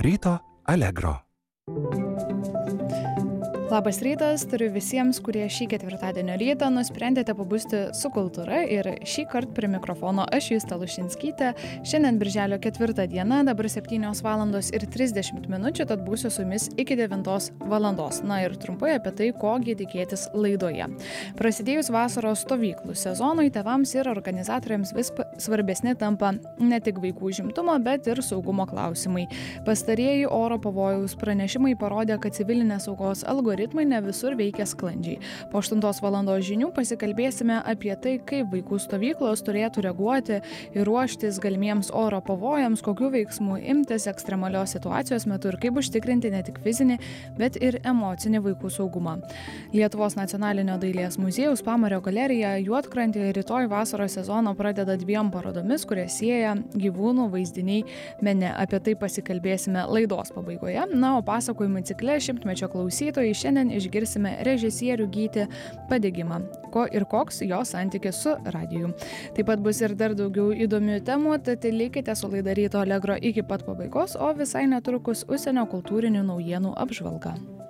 Ryto Allegro. Labas rytas, turiu visiems, kurie šį ketvirtadienio rytą nusprendėte pabusti su kultūra ir šį kartą prie mikrofono aš Justė Lušinskytė. Šiandien birželio 4 diena, dabar 7:30 min, tad būsiu su jumis iki 9 valandos. Na ir trumpai apie tai, kogi tikėtis laidoje. Prasidėjus vasaros stovyklų sezonui, tėvams ir organizatoriams vis svarbesni tampa ne tik vaikų užimtumo, bet ir saugumo klausimai. Pastarieji oro pavojaus pranešimai parodė, kad civilinės saugos algoritmai ne visur veikia sklandžiai. Po 8 valandos žinių pasikalbėsime apie tai, kaip vaikų stovyklos turėtų reaguoti ir ruoštis galimiems oro pavojams, kokių veiksmų imtis ekstremalios situacijos metu ir kaip užtikrinti ne tik fizinį, bet ir emocinį vaikų saugumą. Lietuvos nacionalinio dailės muziejaus Pamario galerija Juodkrantėje rytoj vasaros sezoną pradeda 2 parodomis, kurie sieja gyvūnų vaizdiniai mene. Apie tai pasikalbėsime laidos pabaigoje. Na, o pasakojimų cikle šimtmečio klausytojai šiandien išgirsime režisierių Gytį Padegimą, ko ir koks jo santykis su radiju. Taip pat bus ir dar daugiau įdomių temų, tad likite su laida Ryto Allegro iki pat pabaigos, o visai netrukus užsienio kultūrinių naujienų apžvalga.